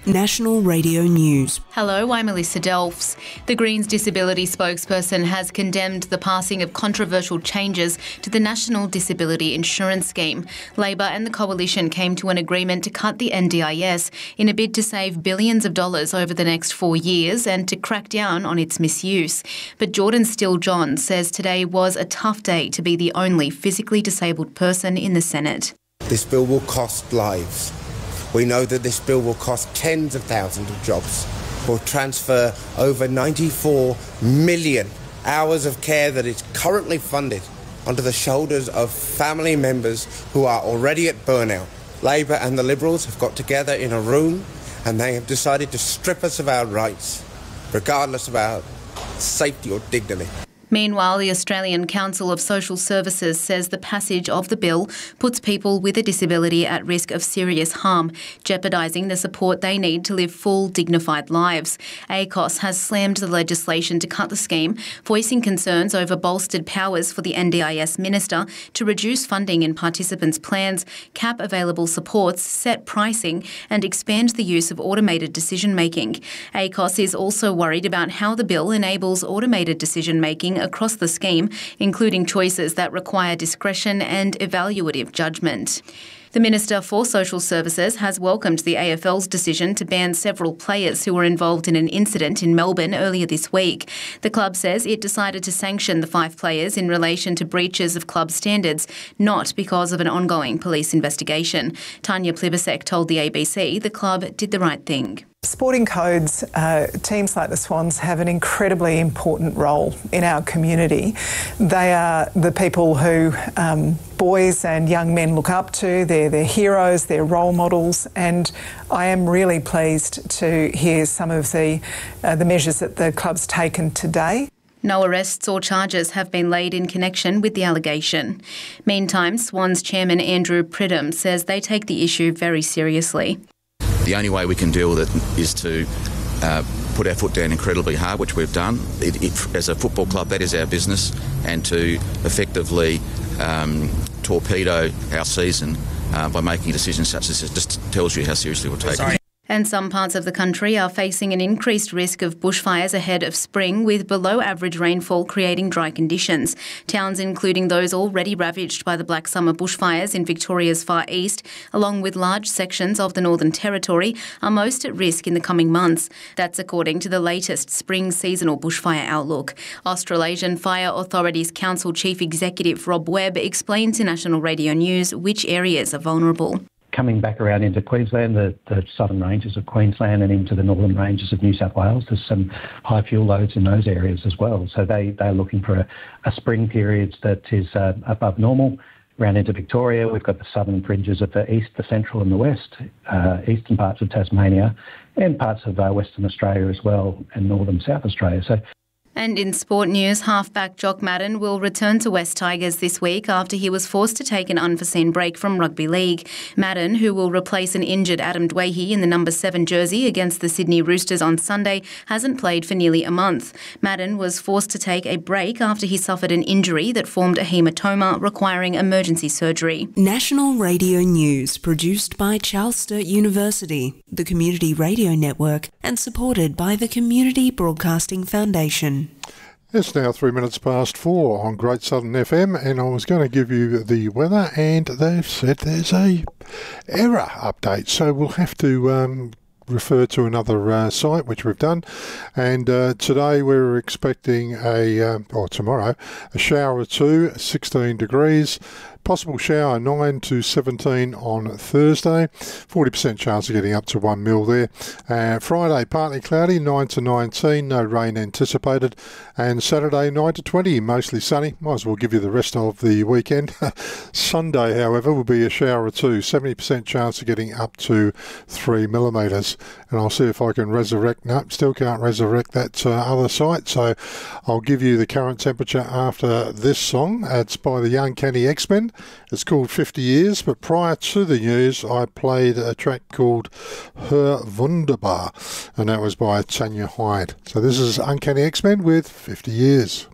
National Radio News. Hello, I'm Melissa Delphs. The Greens Disability spokesperson has condemned the passing of controversial changes to the National Disability Insurance Scheme. Labor and the Coalition came to an agreement to cut the NDIS in a bid to save billions of dollars over the next 4 years and to crack down on its misuse. But Jordan Steele-John says today was a tough day to be the only physically disabled person in the Senate. This bill will cost lives. We know that this bill will cost tens of thousands of jobs, will transfer over 94 million hours of care that is currently funded onto the shoulders of family members who are already at burnout. Labor and the Liberals have got together in a room and they have decided to strip us of our rights, regardless of our safety or dignity. Meanwhile, the Australian Council of Social Services says the passage of the bill puts people with a disability at risk of serious harm, jeopardising the support they need to live full, dignified lives. ACOS has slammed the legislation to cut the scheme, voicing concerns over bolstered powers for the NDIS minister to reduce funding in participants' plans, cap available supports, set pricing and expand the use of automated decision-making. ACOS is also worried about how the bill enables automated decision-making across the scheme, including choices that require discretion and evaluative judgment. The Minister for Social Services has welcomed the AFL's decision to ban several players who were involved in an incident in Melbourne earlier this week. The club says it decided to sanction the 5 players in relation to breaches of club standards, not because of an ongoing police investigation. Tanya Plibersek told the ABC the club did the right thing. Sporting codes, teams like the Swans have an incredibly important role in our community. They are the people who boys and young men look up to. They're their heroes, they're role models, and I am really pleased to hear some of the measures that the club's taken today. No arrests or charges have been laid in connection with the allegation. Meantime, Swans chairman Andrew Pridham says they take the issue very seriously. The only way we can deal with it is to put our foot down incredibly hard, which we've done. As a football club, that is our business, and to effectively torpedo our season by making decisions such as this just tells you how seriously we'll take it. And some parts of the country are facing an increased risk of bushfires ahead of spring, with below-average rainfall creating dry conditions. Towns including those already ravaged by the Black Summer bushfires in Victoria's far east, along with large sections of the Northern Territory, are most at risk in the coming months. That's according to the latest spring seasonal bushfire outlook. Australasian Fire Authorities Council Chief Executive Rob Webb explained to National Radio News which areas are vulnerable. Coming back around into Queensland, the southern ranges of Queensland and into the northern ranges of New South Wales, there's some high fuel loads in those areas as well. So they're looking for a spring period that is above normal. Around into Victoria, we've got the southern fringes of the east, the central and the west, eastern parts of Tasmania and parts of Western Australia as well, and northern South Australia. And in sport news, halfback Jock Madden will return to West Tigers this week after he was forced to take an unforeseen break from rugby league. Madden, who will replace an injured Adam Dwayhe in the number 7 jersey against the Sydney Roosters on Sunday, hasn't played for nearly a month. Madden was forced to take a break after he suffered an injury that formed a haematoma requiring emergency surgery. National Radio News, produced by Charles Sturt University, the Community Radio Network, and supported by the Community Broadcasting Foundation. It's now 4 on Great Southern FM, and I was going to give you the weather, and they've said there's a error update, so we'll have to refer to another site, which we've done. And today we're expecting tomorrow, a shower or two, 16 degrees. Possible shower 9 to 17 on Thursday. 40% chance of getting up to 1 mil there. Friday, partly cloudy, 9 to 19. No rain anticipated. And Saturday, 9 to 20. Mostly sunny. Might as well give you the rest of the weekend. Sunday, however, will be a shower or two. 70% chance of getting up to 3 millimetres. And I'll see if I can resurrect. No, still can't resurrect that other site. So I'll give you the current temperature after this song. It's by the Uncanny X-Men. It's called 50 Years, but prior to the news, I played a track called Her Wunderbar, and that was by Tanya Hyde. So this is Uncanny X-Men with 50 Years.